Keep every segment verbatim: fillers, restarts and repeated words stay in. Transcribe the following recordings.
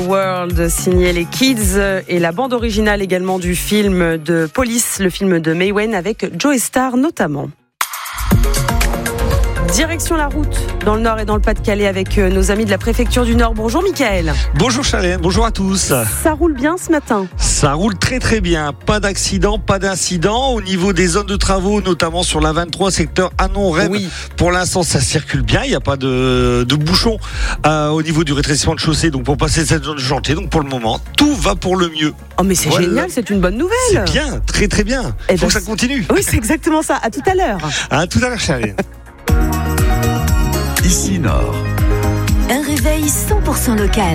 World, signé les Kids, et la bande originale également du film de Police, le film de Mai Wen avec Joe Star notamment. Direction la route dans le Nord et dans le Pas-de-Calais avec nos amis de la préfecture du Nord. Bonjour Mickaël. Bonjour Charlène, bonjour à tous. Ça roule bien ce matin? Ça roule très très bien, pas d'accident, pas d'incident. Au niveau des zones de travaux, notamment sur la vingt-trois, secteur Anon-Rêve, oui. Pour l'instant ça circule bien, il n'y a pas de, de bouchon euh, au niveau du rétrécissement de chaussée, donc pour passer cette zone de chantier. Donc pour le moment, tout va pour le mieux. Oh mais c'est voilà. Génial, c'est une bonne nouvelle. C'est bien, très très bien, il faut ben, que ça continue. Oui, c'est exactement ça, à tout à l'heure. À tout à l'heure Charlène. Ici Nord. Un réveil cent pour cent local.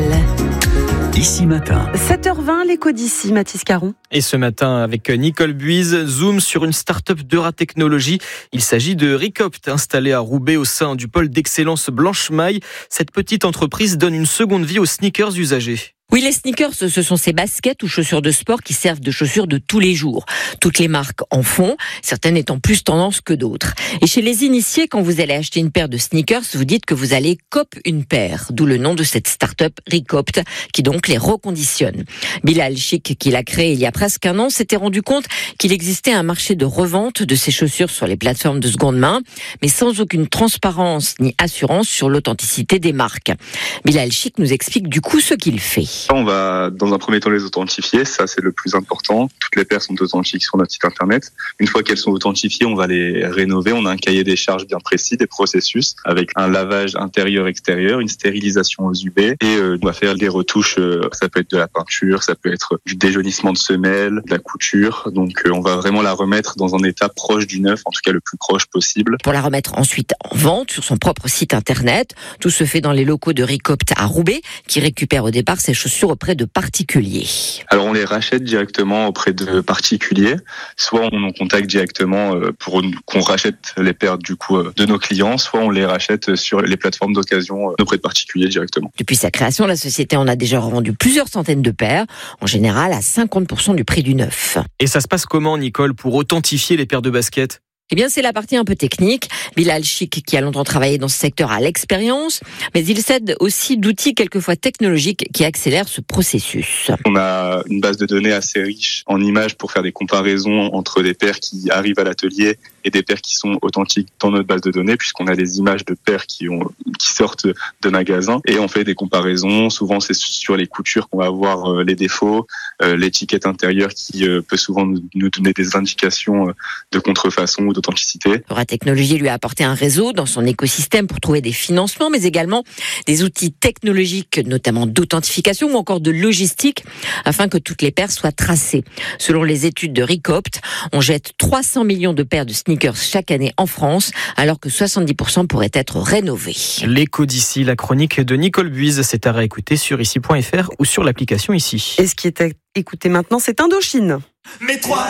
Ici Matin. sept heures vingt, l'écho d'ici, Mathis Caron. Et ce matin, avec Nicole Buise, zoom sur une start-up d'Euratechnologie. Il s'agit de Recopt, installée à Roubaix au sein du pôle d'excellence Blanche-Maille. Cette petite entreprise donne une seconde vie aux sneakers usagés. Oui, les sneakers, ce sont ces baskets ou chaussures de sport qui servent de chaussures de tous les jours. Toutes les marques en font, certaines étant plus tendance que d'autres. Et chez les initiés, quand vous allez acheter une paire de sneakers, vous dites que vous allez cop une paire, d'où le nom de cette start-up Recopt, qui donc les reconditionne. Bilal Chic, qui l'a créé il y a presque un an, s'était rendu compte qu'il existait un marché de revente de ces chaussures sur les plateformes de seconde main, mais sans aucune transparence ni assurance sur l'authenticité des marques. Bilal Chic nous explique du coup ce qu'il fait. On va dans un premier temps les authentifier, ça c'est le plus important. Toutes les paires sont authentiques sur notre site internet. Une fois qu'elles sont authentifiées, on va les rénover. On a un cahier des charges bien précis, des processus avec un lavage intérieur-extérieur, une stérilisation aux U V et euh, on va faire des retouches. Euh, ça peut être de la peinture, ça peut être du déjaunissement de semelles, de la couture. Donc euh, on va vraiment la remettre dans un état proche du neuf, en tout cas le plus proche possible. Pour la remettre ensuite en vente sur son propre site internet, tout se fait dans les locaux de Recopt à Roubaix, qui récupère au départ ses chaussures auprès de particuliers. Alors on les rachète directement auprès de particuliers, soit on en contacte directement pour qu'on rachète les paires du coup de nos clients, soit on les rachète sur les plateformes d'occasion auprès de particuliers directement. Depuis sa création, la société en a déjà revendu plusieurs centaines de paires, en général à cinquante pour cent du prix du neuf. Et ça se passe comment, Nicole, pour authentifier les paires de baskets ? Eh bien, c'est la partie un peu technique. Bilal Chic, qui a longtemps travaillé dans ce secteur, a l'expérience, mais il s'aide aussi d'outils quelquefois technologiques qui accélèrent ce processus. On a une base de données assez riche en images pour faire des comparaisons entre des paires qui arrivent à l'atelier et des paires qui sont authentiques dans notre base de données, puisqu'on a des images de paires qui ont qui sortent de magasins et on fait des comparaisons. Souvent, c'est sur les coutures qu'on va avoir les défauts, l'étiquette intérieure qui peut souvent nous donner des indications de contrefaçon ou d'authenticité. Euratechnologie lui a apporté un réseau dans son écosystème pour trouver des financements, mais également des outils technologiques, notamment d'authentification ou encore de logistique, afin que toutes les paires soient tracées. Selon les études de Recopt, on jette trois cents millions de paires de sneakers chaque année en France, alors que soixante-dix pour cent pourraient être rénovés. L'écho d'ici, la chronique de Nicole Buise, c'est à réécouter sur ici point f r ou sur l'application Ici. Et ce qui est à écouter maintenant, c'est Indochine. Mais toi